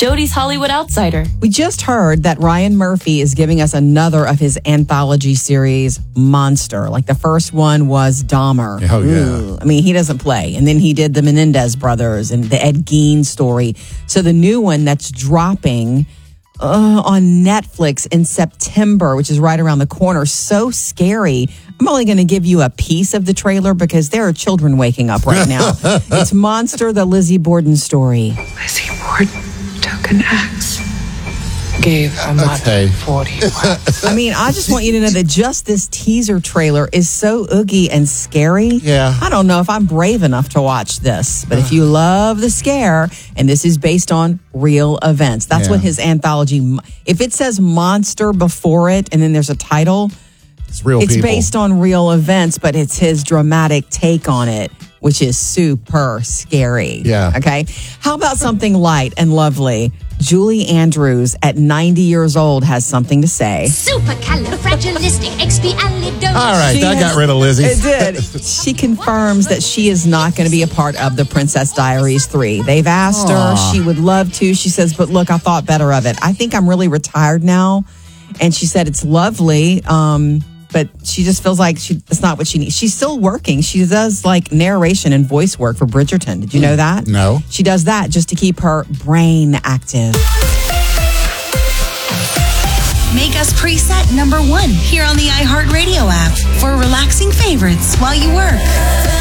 Jodie's Hollywood Outsider. We just heard that Ryan Murphy is giving us another of his anthology series, Monster. Like the first one was Dahmer. Oh, yeah. Ooh. I mean, he doesn't play. And then he did the Menendez brothers and the Ed Gein story. So the new one that's dropping on Netflix in September, which is right around the corner, so scary. I'm only going to give you a piece of the trailer because there are children waking up right now. It's Monster, the Lizzie Borden story. Lizzie Borden took an axe, gave her mother 40 whacks. I mean, I just want you to know that just this teaser trailer is so oogie and scary. Yeah. I don't know if I'm brave enough to watch this, but if you love the scare, and this is based on real events, that's what his anthology, if it says Monster before it and then there's a title, It's real it's people. based on real events, but it's his dramatic take on it, which is super scary. Yeah. Okay. How about something light and lovely? Julie Andrews, at 90 years old, has something to say. Supercalifragilisticexpialidocious. All right, that got rid of Lizzie. It did. She confirms that she is not going to be a part of the Princess Diaries 3. They've asked her. She would love to. She says, but look, I thought better of it. I think I'm really retired now. And she said it's lovely, but she just feels like it's not what she needs. She's still working. She does like narration and voice work for Bridgerton. Did you know that? No. She does that just to keep her brain active. Make us preset number 1 here on the iHeartRadio app for relaxing favorites while you work.